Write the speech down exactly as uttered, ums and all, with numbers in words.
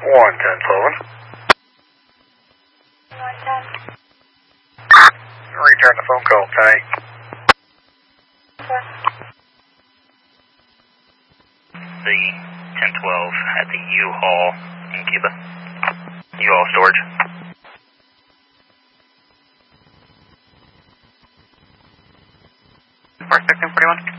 one ten Sullivan. one ten. Return the phone call, Tank. The ten twelve at the U-Haul in Cuba. U-Haul storage. Park fifteen forty-one.